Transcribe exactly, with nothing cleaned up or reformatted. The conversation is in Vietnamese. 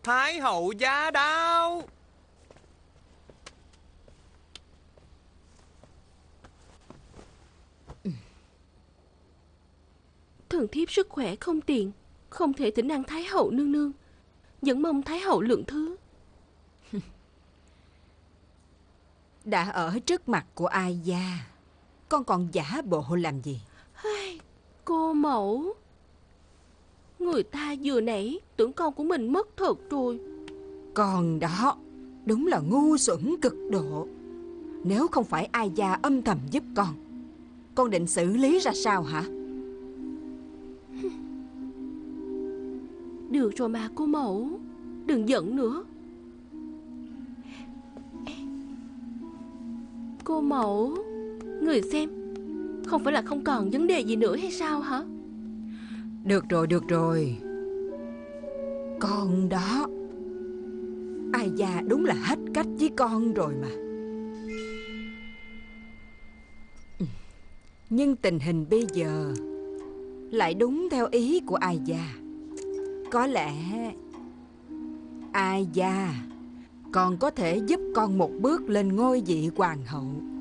Thái hậu giá đáo. Thần thiếp sức khỏe không tiện, không thể thỉnh an Thái hậu nương nương, vẫn mong Thái hậu lượng thứ. Đã ở trước mặt của ai gia, con còn giả bộ làm gì? Cô mẫu, người ta vừa nãy tưởng con của mình mất thật rồi. Con đó đúng là ngu xuẩn cực độ. Nếu không phải ai gia âm thầm giúp con, con định xử lý ra sao hả? Được rồi mà cô mẫu, đừng giận nữa. Cô mẫu, người xem, không phải là không còn vấn đề gì nữa hay sao hả? Được rồi, được rồi. Con đó, ai gia đúng là hết cách với con rồi mà. Nhưng tình hình bây giờ lại đúng theo ý của ai gia. Có lẽ ai gia còn có thể giúp con một bước lên ngôi vị hoàng hậu.